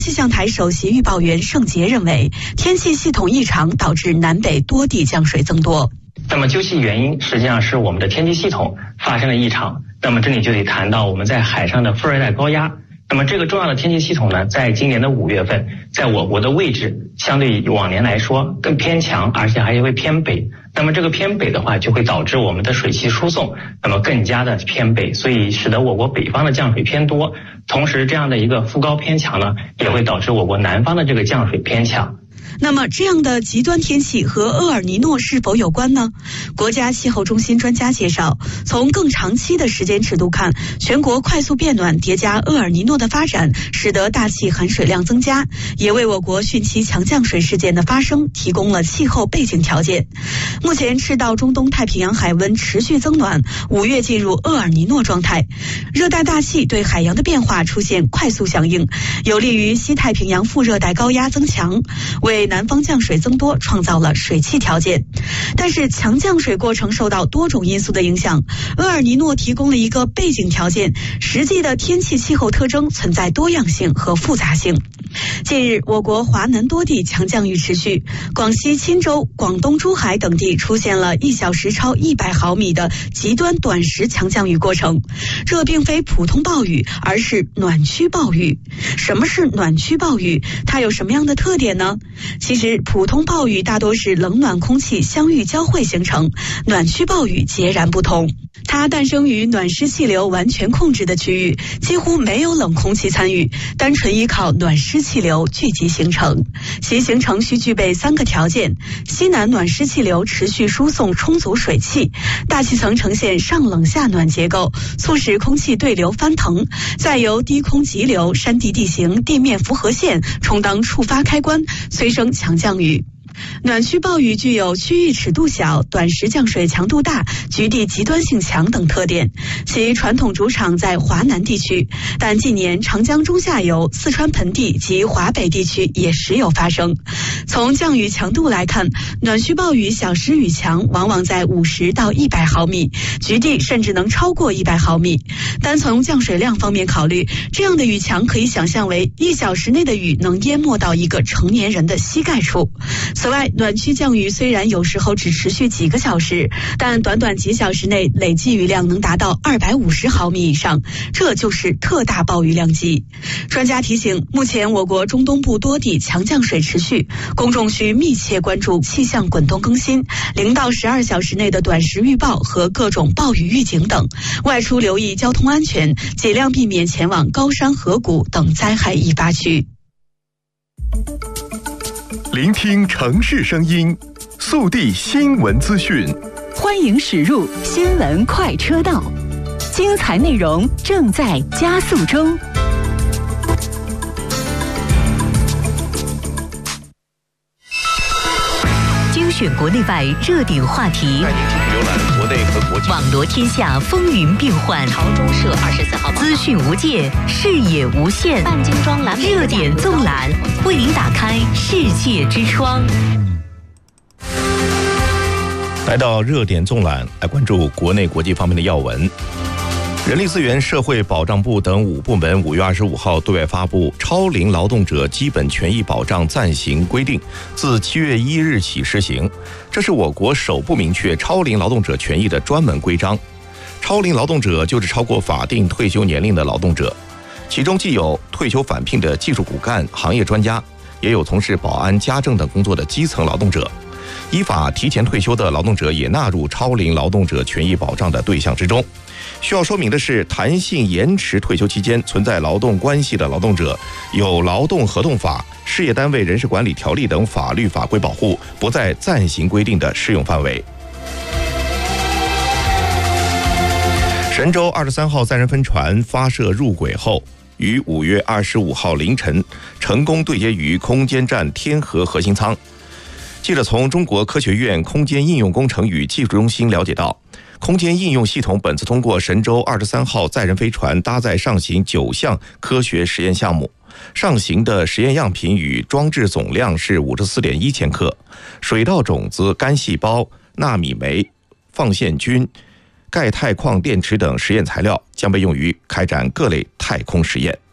气象台首席预报员盛杰认为，天气系统异常导致南北多地降水增多。 那么究其原因，实际上是我们的天气系统发生了异常。那么这里就得谈到我们在海上的副热带高压。那么这个重要的天气系统呢，在今年的5月份，在我国的位置相对于往年来说更偏强，而且还会偏北。那么这个偏北的话，就会导致我们的水汽输送那么更加的偏北，所以使得我国北方的降水偏多。同时这样的一个副高偏强呢，也会导致我国南方的这个降水偏强。 那么这样的极端天气和厄尔尼诺是否有关呢？国家气候中心专家介绍，从更长期的时间尺度看，全国快速变暖叠加厄尔尼诺的发展，使得大气含水量增加，也为我国汛期强降水事件的发生提供了气候背景条件。目前赤道中东太平洋海温持续增暖，5月进入厄尔尼诺状态，热带大气对海洋的变化出现快速响应，有利于西太平洋副热带高压增强，为南方降水增多创造了水汽条件。但是强降水过程受到多种因素的影响，厄尔尼诺提供了一个背景条件，实际的天气气候特征存在多样性和复杂性。近日，我国华南多地强降雨持续，广西钦州、广东珠海等地出现了1小时超100毫米的极端短时强降雨过程。这并非普通暴雨，而是暖区暴雨。什么是暖区暴雨？它有什么样的特点呢？其实普通暴雨大多是冷暖空气相遇交汇形成，暖区暴雨截然不同。它诞生于暖湿气流完全控制的区域，几乎没有冷空气参与，单纯依靠暖湿气流聚集形成。其形成需具备3个条件：西南暖湿气流持续输送充足水汽，大气层呈现上冷下暖结构，促使空气对流翻腾，再由低空急流、山地地形、地面符合线充当触发开关，催生强降雨。暖区暴雨具有区域尺度小、短时降水强度大、局地极端性强等特点，其传统主场在华南地区，但近年长江中下游、四川盆地及华北地区也时有发生。从降雨强度来看，暖区暴雨小时雨强往往在50到100毫米，局地甚至能超过100毫米。单从降水量方面考虑，这样的雨强可以想象为1小时内的雨能淹没到一个成年人的膝盖处。此外，暖区降雨虽然有时候只持续几个小时，但短短几小时内累计雨量能达到250毫米以上，这就是特大暴雨量级。专家提醒，目前我国中东部多地强降水持续，公众需密切关注气象滚动更新、0到12小时内的短时预报和各种暴雨预警等，外出留意交通安全，尽量避免前往高山河谷等灾害易发区。 聆听城市声音，速递新闻资讯， 欢迎驶入新闻快车道，精彩内容正在加速中。精选国内外热点话题， 带您继续浏览国内和国际， 网罗天下风云变幻。 朝中社24号资讯无界，视野无限。 半精装蓝热点纵览，为您打开世界之窗。 来到热点纵览，来关注国内国际方面的要闻。人力资源社会保障部等5部门5月25号对外发布《超龄劳动者基本权益保障暂行规定》，自7月1日起施行。这是我国首部明确超龄劳动者权益的专门规章。超龄劳动者就是超过法定退休年龄的劳动者，其中既有退休返聘的技术骨干、行业专家，也有从事保安、家政等工作的基层劳动者。依法提前退休的劳动者也纳入超龄劳动者权益保障的对象之中。需要说明的是，弹性延迟退休期间存在劳动关系的劳动者，有劳动合同法、事业单位人事管理条例等法律法规保护，不在暂行规定的适用范围。神舟23号载人飞船发射入轨后，于5月25号凌晨成功对接于空间站天河核心舱。记者从中国科学院空间应用工程与技术中心了解到，空间应用系统本次通过神舟23号载人飞船搭载上行9项科学实验项目，上行的实验样品与装置总量是54.1千克，水稻种子、干细胞、纳米酶、放线菌、钙钛矿电池等实验材料将被用于开展各类太空实验。